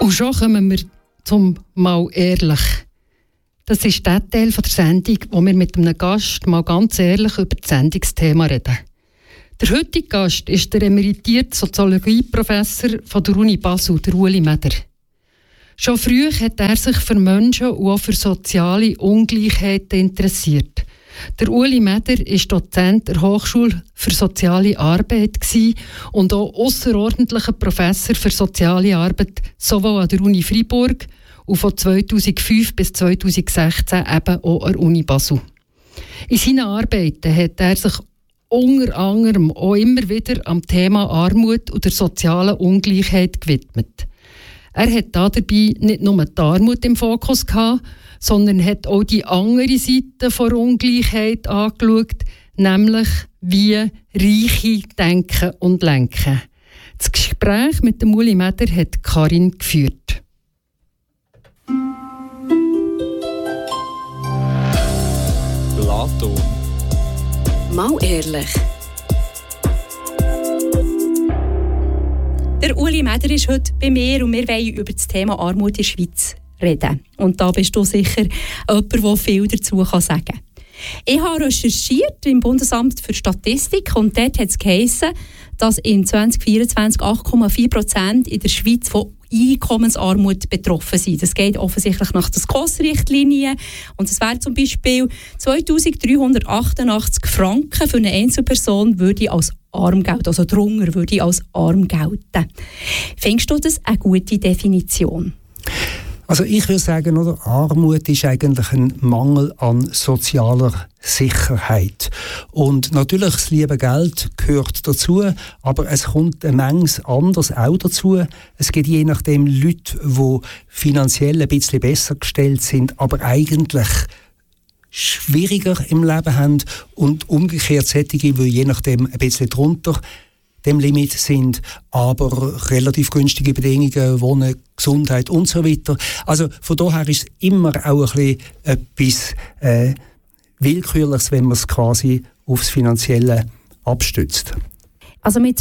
Und schon kommen wir zum «Mal ehrlich». Das ist der Teil der Sendung, wo wir mit einem Gast mal ganz ehrlich über das Sendungsthema reden. Der heutige Gast ist der emeritierte Soziologieprofessor von der Uni Basel, der Ueli Meder. Schon früh hat er sich für Menschen und auch für soziale Ungleichheiten interessiert. Der Ueli Meder war Dozent der Hochschule für soziale Arbeit und auch ausserordentlicher Professor für soziale Arbeit sowohl an der Uni Freiburg und von 2005 bis 2016 eben auch an der Uni Basel. In seinen Arbeiten hat er sich unter anderem auch immer wieder am Thema Armut und der sozialen Ungleichheit gewidmet. Er hat dabei nicht nur die Armut im Fokus gehabt, sondern hat auch die andere Seite der Ungleichheit angeschaut, nämlich wie Reiche denken und lenken. Das Gespräch mit dem Ueli Meder hat Karin geführt. Plato. Mal ehrlich. Der Ueli Meder ist heute bei mir und wir wollen über das Thema Armut in der Schweiz reden. Und da bist du sicher jemand, der viel dazu sagen kann. Ich habe recherchiert im Bundesamt für Statistik und dort hat es geheissen, dass in 2024 8,4% in der Schweiz von Einkommensarmut betroffen sind. Das geht offensichtlich nach den SKOS-Richtlinien und es wäre zum Beispiel 2'388 Franken für eine Einzelperson würde als arm gelten, also drunter würde als arm gelten. Findest du das eine gute Definition? Also ich würde sagen, oder, Armut ist eigentlich ein Mangel an sozialer Sicherheit. Und natürlich, das liebe Geld gehört dazu, aber es kommt eine Menge anderes auch dazu. Es gibt je nachdem Leute, die finanziell ein bisschen besser gestellt sind, aber eigentlich schwieriger im Leben haben und umgekehrt solche, die je nachdem ein bisschen drunter dem Limit sind, aber relativ günstige Bedingungen, Wohnen, Gesundheit und so weiter. Also von daher ist es immer auch ein bisschen etwas Willkürliches, wenn man es quasi aufs Finanzielle abstützt. Also mit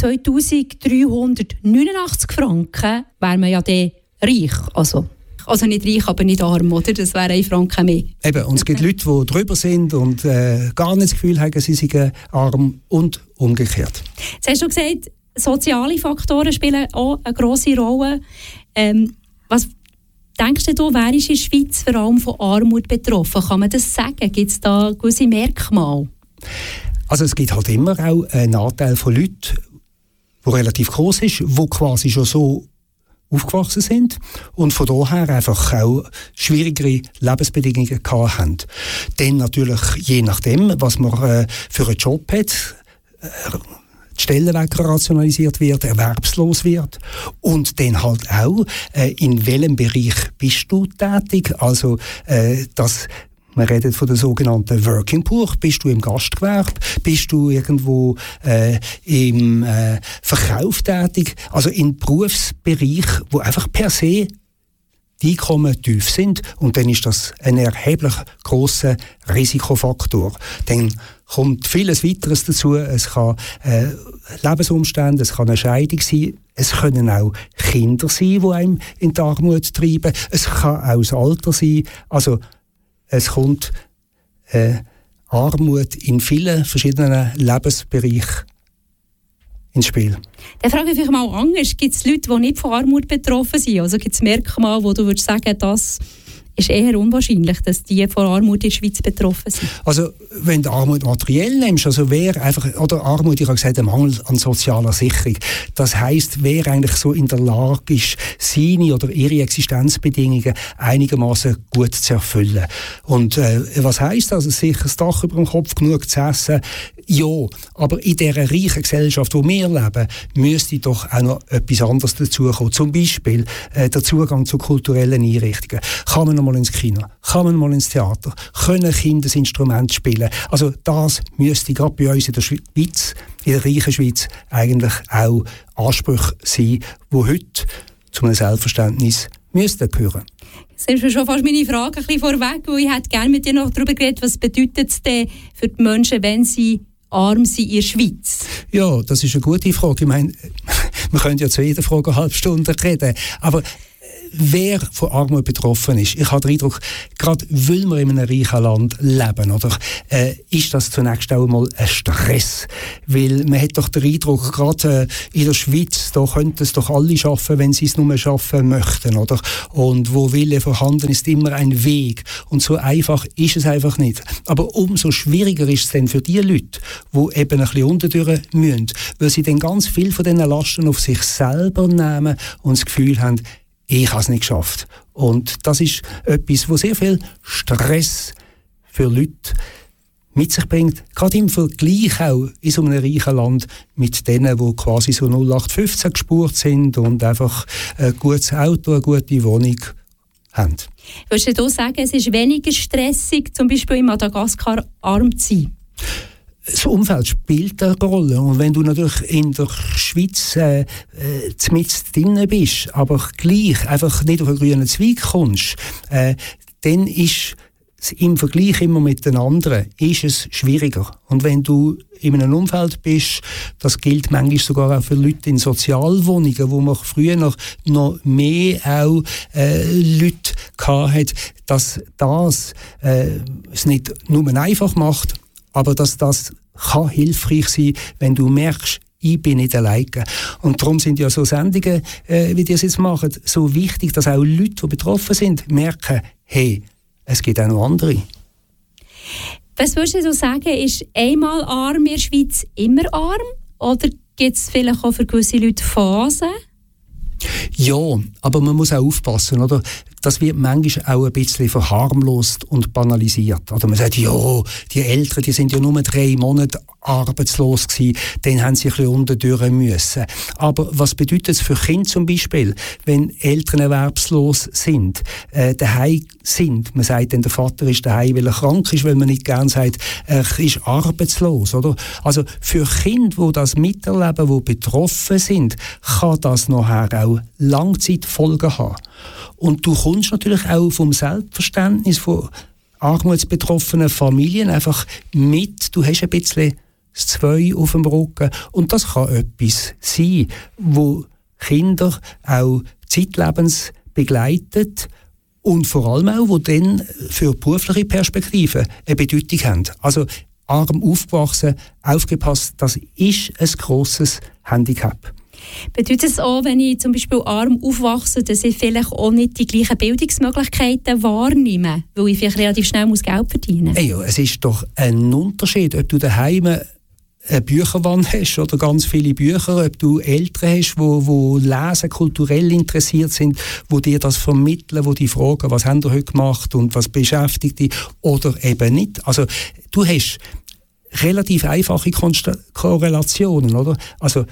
2'389 Franken wäre man ja dann reich. Also nicht reich, aber nicht arm, oder? Das wäre 1 Franken mehr. Eben, und es gibt Leute, die drüber sind und gar nicht das Gefühl haben, sie seien arm und umgekehrt. Jetzt hast du gesagt, soziale Faktoren spielen auch eine grosse Rolle. Was denkst du, wer ist in der Schweiz vor allem von Armut betroffen? Kann man das sagen? Gibt es da gewisse Merkmale? Also es gibt halt immer auch einen Anteil von Leuten, der relativ groß ist, die quasi schon so aufgewachsen sind und von daher einfach auch schwierigere Lebensbedingungen gehabt haben. Dann natürlich, je nachdem, was man für einen Job hat, die Stellenweg rationalisiert wird, erwerbslos wird und dann halt auch, in welchem Bereich bist du tätig, also man redet von der sogenannten Working Poor. Bist du im Gastgewerbe? Bist du irgendwo im Verkauf tätig? Also in Berufsbereich, wo einfach per se die Einkommen tief sind. Und dann ist das ein erheblich grosser Risikofaktor. Dann kommt vieles weiteres dazu. Es kann Lebensumstände, es kann eine Scheidung sein. Es können auch Kinder sein, die einem in die Armut treiben. Es kann auch das Alter sein. Also es kommt Armut in vielen verschiedenen Lebensbereichen ins Spiel. Dann frage ich mich mal anders. Gibt es Leute, die nicht von Armut betroffen sind? Also gibt es Merkmale, wo du würdest sagen, das ist eher unwahrscheinlich, dass die von Armut in der Schweiz betroffen sind? Also wenn du Armut materiell nimmst, also wer einfach, oder Armut, ich habe gesagt, ein Mangel an sozialer Sicherung. Das heisst, wer eigentlich so in der Lage ist, seine oder ihre Existenzbedingungen einigermaßen gut zu erfüllen. Und was heisst das? Also sicher das Dach über dem Kopf, genug zu essen. Ja, aber in dieser reichen Gesellschaft, wo wir leben, müsste doch auch noch etwas anderes dazukommen. Zum Beispiel der Zugang zu kulturellen Einrichtungen. Kann man noch mal ins Kino? Kann man mal ins Theater? Können Kinder das Instrument spielen? Also das müsste gerade bei uns in der Schweiz, in der reichen Schweiz, eigentlich auch Ansprüche sein, die heute zu einem Selbstverständnis müssten gehören. Jetzt nimmst du schon fast meine Frage ein bisschen vorweg, weil ich hätte gerne mit dir noch darüber geredet, was bedeutet es denn für die Menschen, wenn sie arm sind in der Schweiz? Ja, das ist eine gute Frage. Ich meine, wir können ja zu jeder Frage eine halbe Stunde reden, aber wer von Armut betroffen ist, ich habe den Eindruck, gerade weil wir in einem reichen Land leben, oder, ist das zunächst auch mal ein Stress. Weil man hat doch den Eindruck, gerade in der Schweiz, da könnten es doch alle schaffen, wenn sie es nur schaffen möchten, oder? Und wo Wille vorhanden ist, immer ein Weg. Und so einfach ist es einfach nicht. Aber umso schwieriger ist es dann für die Leute, die eben ein bisschen unterdurch müssen, weil sie dann ganz viel von diesen Lasten auf sich selber nehmen und das Gefühl haben, ich habe es nicht geschafft. Und das ist etwas, was sehr viel Stress für Leute mit sich bringt, gerade im Vergleich auch in so einem reichen Land mit denen, die quasi so 0815 gespurt sind und einfach ein gutes Auto, eine gute Wohnung haben. Würdest du sagen, es ist weniger stressig, zum Beispiel in Madagaskar arm zu sein? Das Umfeld spielt eine Rolle. Und wenn du natürlich in der Schweiz mitten drin bist, aber gleich einfach nicht auf einen grünen Zweig kommst, dann ist im Vergleich immer mit den anderen ist es schwieriger. Und wenn du in einem Umfeld bist, das gilt manchmal sogar auch für Leute in Sozialwohnungen, wo man früher noch mehr auch Leute hatte, dass das es nicht nur einfach macht, aber dass das kann hilfreich sein, wenn du merkst, ich bin nicht alleine. Und darum sind ja so Sendungen, wie die es jetzt machen, so wichtig, dass auch Leute, die betroffen sind, merken, hey, es gibt auch noch andere. Was würdest du sagen, ist einmal arm in der Schweiz immer arm? Oder gibt es vielleicht auch für gewisse Leute Phasen? Ja, aber man muss auch aufpassen, oder? Das wird manchmal auch ein bisschen verharmlost und banalisiert. Oder man sagt, ja, die Eltern, die sind ja nur 3 Monate arbeitslos gewesen, dann haben sie ein bisschen unterdurch müssen. Aber was bedeutet es für Kinder zum Beispiel, wenn Eltern erwerbslos sind, daheim sind? Man sagt dann, der Vater ist daheim, weil er krank ist, weil man nicht gern sagt, er ist arbeitslos, oder? Also für Kinder, die das miterleben, die betroffen sind, kann das nachher auch Langzeitfolgen haben. Und du kommst natürlich auch vom Selbstverständnis von armutsbetroffenen Familien einfach mit. Du hast ein bisschen das 2 auf dem Rücken. Und das kann etwas sein, wo Kinder auch zeitlebens begleitet und vor allem auch, wo dann für berufliche Perspektiven eine Bedeutung haben. Also arm aufgewachsen, aufgepasst, das ist ein grosses Handicap. Bedeutet es auch, wenn ich zum Beispiel arm aufwachse, dass ich vielleicht auch nicht die gleichen Bildungsmöglichkeiten wahrnehme, weil ich vielleicht relativ schnell Geld verdienen muss? Ja, es ist doch ein Unterschied, ob du daheim eine Bücherwand hast oder ganz viele Bücher, ob du Eltern hast, die lesen, kulturell interessiert sind, die dir das vermitteln, die dich fragen, was haben ihr heute gemacht und was beschäftigt dich, oder eben nicht. Also du hast relativ einfache Korrelationen, oder? Also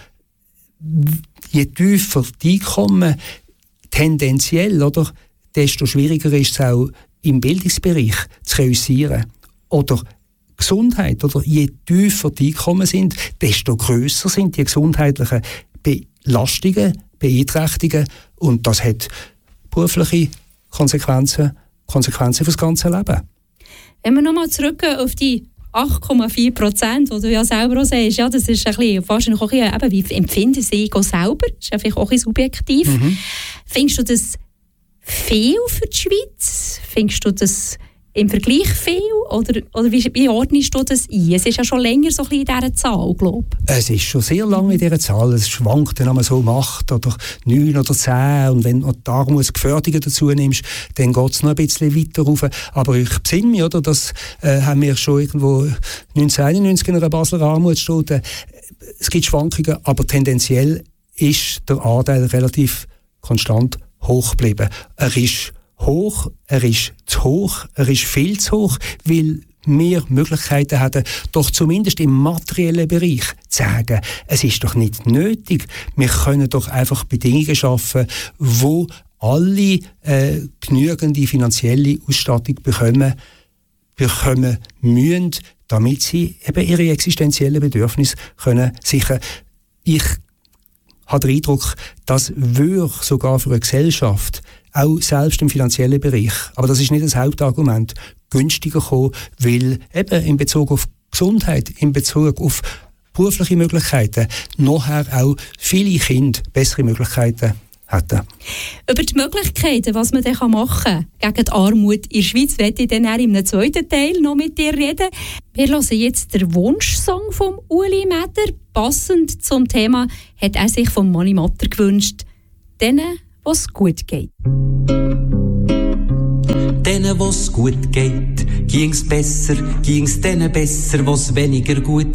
je tiefer die Einkommen tendenziell, oder, desto schwieriger ist es auch im Bildungsbereich zu realisieren. Oder Gesundheit, oder je tiefer die Einkommen sind, desto grösser sind die gesundheitlichen Belastungen, Beeinträchtigungen, und das hat berufliche Konsequenzen für das ganze Leben. Wenn wir nochmal zurück auf die 8,4%, wo du ja selber auch sagst, ja, das ist ein bisschen, wahrscheinlich auch ein bisschen, wie empfinden sie sich selber, das ist ja vielleicht auch ein bisschen subjektiv. Findest du das viel für die Schweiz? Findest du das im Vergleich viel? Oder wie ordnest du das ein? Es ist ja schon länger so ein bisschen in dieser Zahl, glaube ich. Es ist schon sehr lange in dieser Zahl. Es schwankt dann einmal so um 8 oder 9 oder 10. Und wenn du die Armutsgefährdungen dazu nimmst, dann geht es noch ein bisschen weiter rauf. Aber ich besinne mich, oder, das haben wir schon irgendwo 1991 in einer Basler Armutsstudie. Es gibt Schwankungen, aber tendenziell ist der Anteil relativ konstant hoch geblieben. Er ist hoch, er ist zu hoch, er ist viel zu hoch, weil wir Möglichkeiten haben, doch zumindest im materiellen Bereich zu sagen, es ist doch nicht nötig, wir können doch einfach Bedingungen schaffen, wo alle genügende finanzielle Ausstattung bekommen müssen, damit sie eben ihre existenziellen Bedürfnisse können sichern. Ich habe den Eindruck, das würde sogar für eine Gesellschaft auch selbst im finanziellen Bereich, aber das ist nicht das Hauptargument, günstiger kommen, weil eben in Bezug auf Gesundheit, in Bezug auf berufliche Möglichkeiten nachher auch viele Kinder bessere Möglichkeiten hätten. Über die Möglichkeiten, was man dann machen kann gegen die Armut in der Schweiz, werde ich dann in einem zweiten Teil noch mit dir reden. Wir hören jetzt den Wunschsong von Uli Meder. Passend zum Thema hat er sich von Mani Matter gewünscht. Denen, was gut geht. Denen, was gut geht, ging's besser, ging's denen besser, was weniger gut